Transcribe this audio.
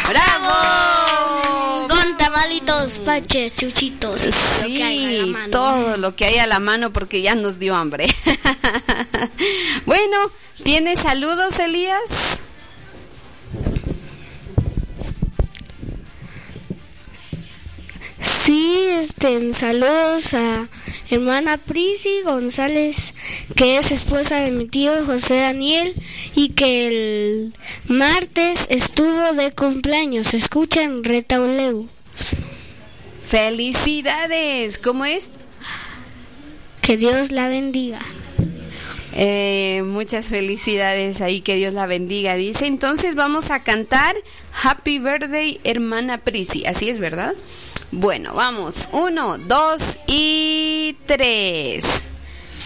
¡Bravo! Con tamalitos, paches, chuchitos. Sí, todo lo que hay a la mano porque ya nos dio hambre. Bueno, ¿tienes saludos, Elías? Sí, saludos a hermana Prisi González, que es esposa de mi tío José Daniel y que el martes estuvo de cumpleaños. Escuchen Retauleu. ¡Felicidades! ¿Cómo es? Que Dios la bendiga. Muchas felicidades ahí, que Dios la bendiga. Dice, entonces vamos a cantar Happy Birthday, hermana Prisi. Así es, ¿verdad? Bueno, vamos. 1, 2 y 3.